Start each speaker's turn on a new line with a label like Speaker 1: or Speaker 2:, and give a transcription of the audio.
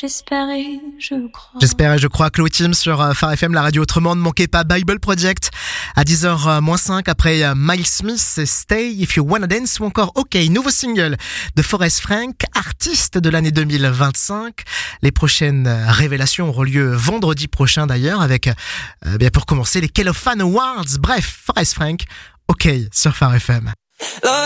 Speaker 1: J'espère et je crois.
Speaker 2: J'espère et je crois. Chloé Tim sur Phare FM, la radio autrement. Ne manquez pas Bible Project à 10h-5 après Miles Smith et Stay If You Wanna Dance ou encore OK, nouveau single de Forest Frank, artiste de l'année 2025. Les prochaines révélations auront lieu vendredi prochain d'ailleurs avec, pour commencer, les Cellophane Awards. Bref, Forest Frank, OK sur Phare FM.